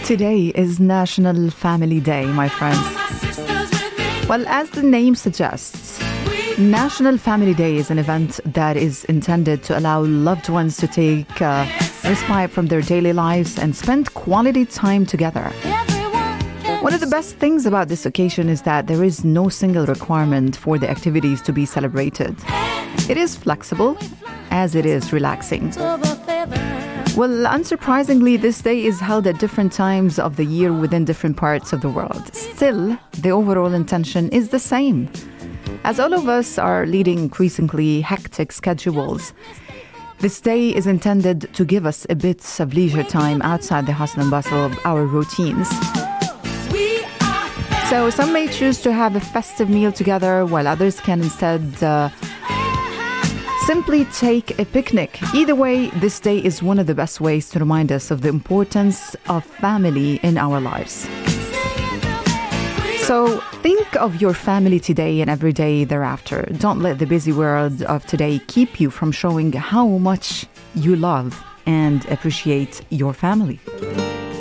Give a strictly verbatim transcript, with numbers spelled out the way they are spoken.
Today is National Family Day, my friends. Well, as the name suggests, National Family Day is an event that is intended to allow loved ones to take uh, respite from their daily lives and spend quality time together. One of the best things about this occasion is that there is no single requirement for the activities to be celebrated. It is flexible as it is relaxing. Well, unsurprisingly, this day is held at different times of the year within different parts of the world. Still, the overall intention is the same. As all of us are leading increasingly hectic schedules, this day is intended to give us a bit of leisure time outside the hustle and bustle of our routines. So some may choose to have a festive meal together, while others can instead uh, simply take a picnic. Either way, this day is one of the best ways to remind us of the importance of family in our lives. So think of your family today and every day thereafter. Don't let the busy world of today keep you from showing how much you love and appreciate your family.